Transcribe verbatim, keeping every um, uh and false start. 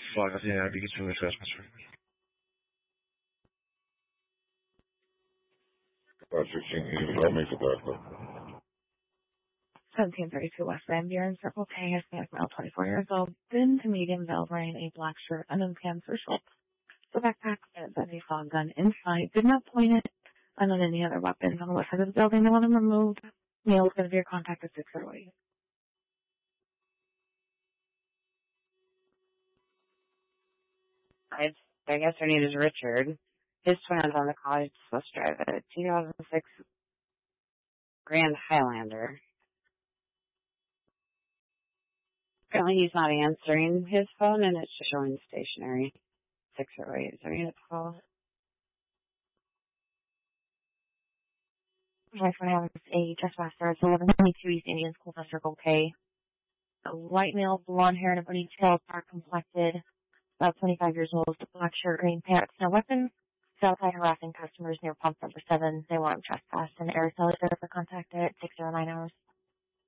Fala, assim, I think it's from the Westminster. Uh, sixteen, can you help me for that? seventeen thirty-two West Van Buren, Circle K, Hispanic male, twenty-four years old, thin to medium build, wearing a black shirt, unknown pants or shorts. The backpack says that he saw a gun inside, did not point it, and on any other weapons on the west side of the building. They want him removed. Neil is going to be your contact at six oh eight. I, I guess her name is Richard. His twin is on the college bus drive at a two thousand six Grand Highlander. Apparently he's not answering his phone and it's just showing stationary. six oh eight. Is there any to call? My friend has a trespasser. It's eleven twenty-two East Indian School, Circle K. A white male, blonde hair, and a pretty tail, dark complected, about twenty-five years old, black shirt, green pants, no weapons. He's outside harassing customers near pump number seven. They want him trespassed, and Arizona for contact at six oh nine hours.